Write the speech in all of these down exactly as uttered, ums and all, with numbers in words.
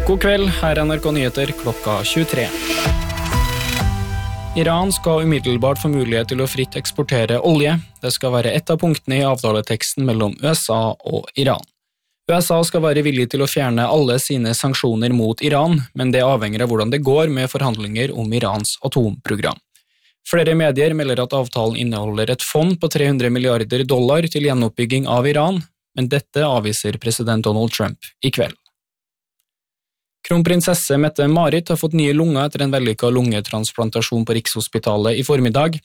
God kveld, her er N R K Nyheter klokka tjuetre. Iran skal umiddelbart få mulighet til å fritt eksportere olje. Det skal være et av punktene i avtaleteksten mellom U S A og Iran. U S A skal være villig til å fjerne alle sine sanksjoner mot Iran, men det avhenger av hvordan det går med forhandlinger om Irans atomprogram. Flere medier melder at avtalen inneholder et fond på tre hundre milliarder dollar til gjenoppbygging av Iran, men dette avviser president Donald Trump i kveld. Kronprinsesse Mette-Marit har fått nye lunger etter en vellykket lungetransplantasjon på Rikshospitalet i formiddag.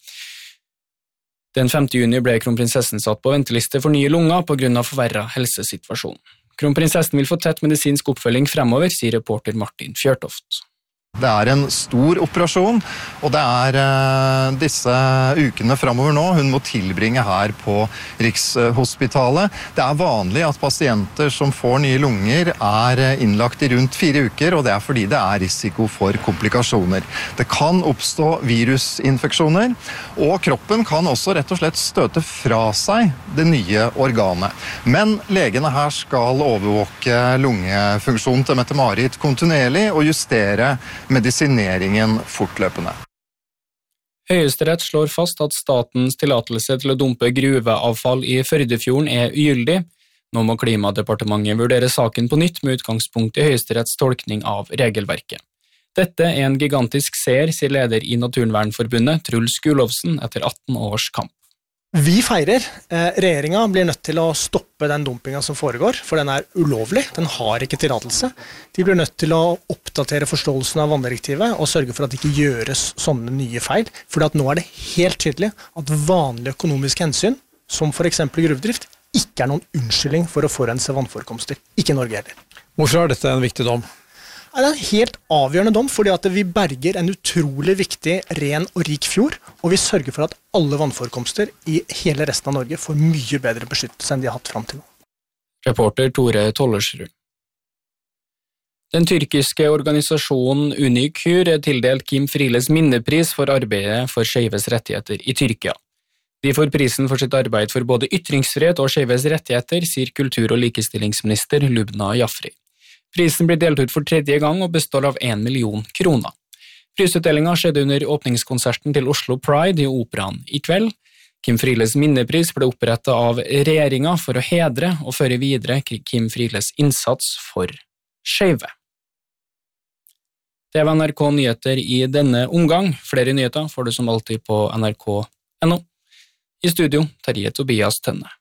Den femte juni ble kronprinsessen satt på venteliste for nye lunger på grunn av forverret helsesituasjon. Kronprinsessen vil få tett medisinsk oppfølging fremover, sier reporter Martin Fjørtoft. Det er en stor operasjon, og det er uh, disse ukene fremover nå hun må tilbringe her på Rikshospitalet. Det er vanlig at pasienter som får nye lunger er innlagt i rundt fire uker, og det er fordi det er risiko for komplikasjoner. Det kan oppstå virusinfeksjoner, og kroppen kan også rett og slett støte fra seg det nye organet. Men legene her skal overvåke lungefunksjonen til Mette-Marit kontinuerlig og justere medisineringen fortløpende. Høyesterett slår fast at statens tillatelse til å dumpe gruveavfall i Førdefjorden er ugyldig. Nå må Klimadepartementet vurdere saken på nytt med utgangspunkt i Høyesteretts tolkning av regelverket. Dette er en gigantisk seier, sier leder i Naturvernforbundet, Truls Gulovsen, etter atten års kamp. Vi feirer. Regjeringen blir nødt til å stoppe den dumpingen som foregår, for den er ulovlig, den har ikke tillatelse. De blir nødt til å oppdatere forståelsen av vanndirektivet og sørge for at det ikke gjøres sånne nye feil, for nå er det helt tydelig at vanlige økonomiske hensyn, som for eksempel gruvedrift, ikke er noen unnskyldning for å forurense vannforekomster. Ikke Norge heller. Hvorfor er dette en viktig dom? Det er en helt avgjørende dom, fordi at vi berger en utrolig viktig, ren og rik fjord, og vi sørger for at alle vannforekomster i hele resten av Norge får mye bedre beskyttelse enn de har hatt frem til nå. Reporter Tore Tollersrud. Den tyrkiske organisasjonen Unikur er tildelt Kim Frieles minnepris for arbeidet for skeives rettigheter i Tyrkia. De får prisen for sitt arbeid for både ytringsfrihet og skeives rettigheter, sier kultur- og likestillingsminister Lubna Jafri. Prisen blir delt ut for tredje gang og består av en million kroner. Prisutdelingen skjedde under åpningskonserten til Oslo Pride i Operaen i kveld. Kim Frieles minnepris ble opprettet av regjeringen for å hedre og føre videre Kim Frieles innsats for skeive. Det var N R K Nyheter i denne omgang. Flere nyheter får du som alltid på N R K punktum N O. I studio, Terje Tobias Tønne.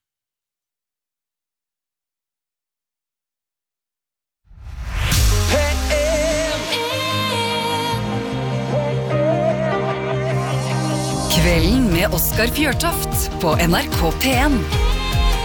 Kvelden med Oskar Fjørtoft på N R K P en.